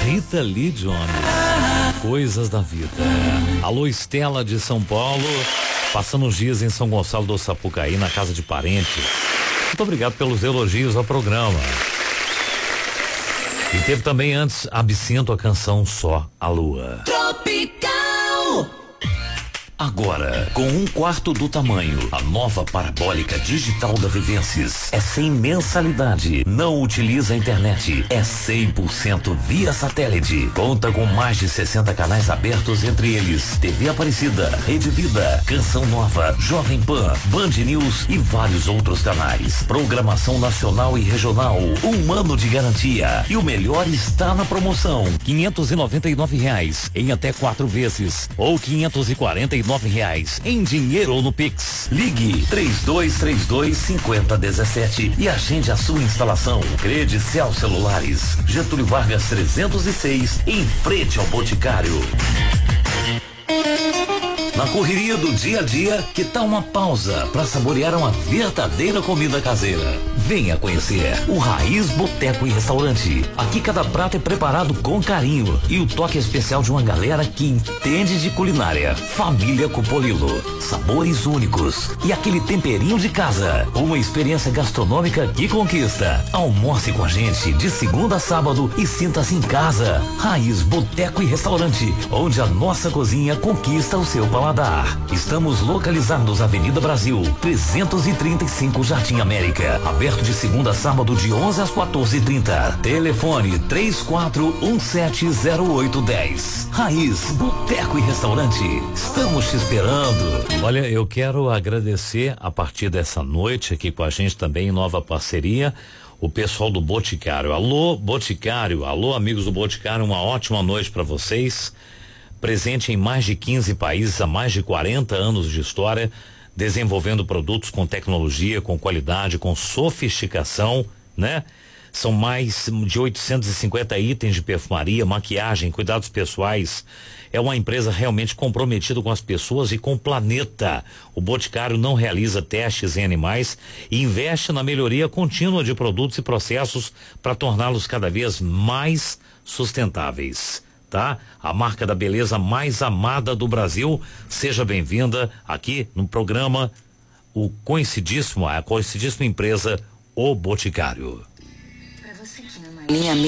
Rita Lee Jones, Coisas da Vida. Alô, Estela de São Paulo, passando os dias em São Gonçalo do Sapucaí, na casa de parentes. Muito obrigado pelos elogios ao programa. E teve também antes Absinto, a canção Só a Lua. Tropical. Agora, com 1/4 do tamanho, a nova parabólica digital da Vivências é sem mensalidade, não utiliza a internet, é 100% via satélite. Conta com mais de 60 canais abertos, entre eles TV Aparecida, Rede Vida, Canção Nova, Jovem Pan, Band News e vários outros canais. Programação nacional e regional, 1 ano de garantia. E o melhor está na promoção: R$ 599 em até 4 vezes ou R$ 549 em dinheiro ou no Pix. Ligue 3232-5017 e agende a sua instalação. Credicel Celulares, Getúlio Vargas 306, em frente ao Boticário. Na correria do dia a dia, que tal uma pausa para saborear uma verdadeira comida caseira? Venha conhecer o Raiz Boteco e Restaurante. Aqui cada prato é preparado com carinho e o toque especial de uma galera que entende de culinária. Família Cupolilo, sabores únicos e aquele temperinho de casa. Uma experiência gastronômica que conquista. Almoce com a gente de segunda a sábado e sinta-se em casa. Raiz Boteco e Restaurante, onde a nossa cozinha conquista o seu paladar. Estamos localizados na Avenida Brasil, 335, Jardim América. Aberto de segunda a sábado de 11 às 14h30. Telefone 34170810. Raiz Boteco e Restaurante. Estamos te esperando. Olha, eu quero agradecer a partir dessa noite aqui com a gente também, nova parceria, o pessoal do Boticário. Alô, Boticário, alô, amigos do Boticário, uma ótima noite para vocês. Presente em mais de 15 países, há mais de 40 anos de história, desenvolvendo produtos com tecnologia, com qualidade, com sofisticação, né? São mais de 850 itens de perfumaria, maquiagem, cuidados pessoais. É uma empresa realmente comprometida com as pessoas e com o planeta. O Boticário não realiza testes em animais e investe na melhoria contínua de produtos e processos para torná-los cada vez mais sustentáveis. Tá? A marca da beleza mais amada do Brasil. Seja bem-vinda aqui no programa a conhecidíssima empresa O Boticário. Pra você que ama a linha